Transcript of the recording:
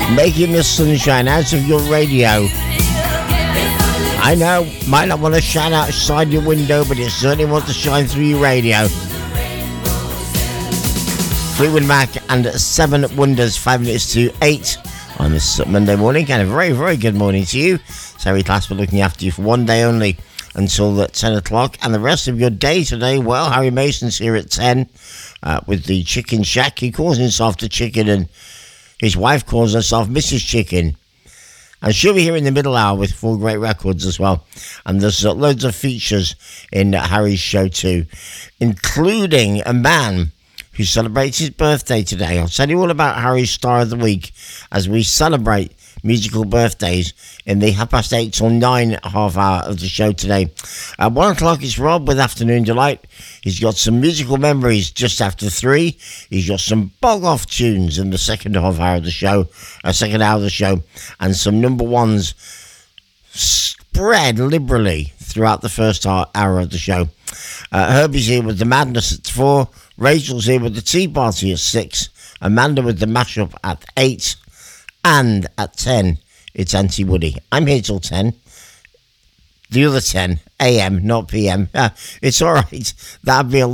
Making the sunshine out of your radio. I know, might not want to shine outside your window, but it certainly wants to shine through your radio. Fleetwood Mac and 7 Wonders, 5 minutes to 8 on this Monday morning. And a very, very good morning to you. Terry Clasper looking after you for one day only until 10 o'clock. And the rest of your day today, well, Harry Mason's here at 10 with the Chicken Shack. He calls himself the Chicken and his wife calls herself Mrs. Chicken. And she'll be here in the middle hour with 4 great records as well. And there's loads of features in Harry's show too, including a man who celebrates his birthday today. I'll tell you all about Harry's Star of the Week as we celebrate musical birthdays in the 8:30 till 9 half hour of the show today. At 1 o'clock, it's Rob with Afternoon Delight. He's got some musical memories just after 3. He's got some bog-off tunes in the second half hour of the show, and some number ones spread liberally throughout the first hour of the show. Herbie's here with the Madness at 4. Rachel's here with the Tea Party at 6. Amanda with the Mashup at 8. And at 10, it's Auntie Woody. I'm here till 10. The other 10, AM, not PM. It's all right. That'd be a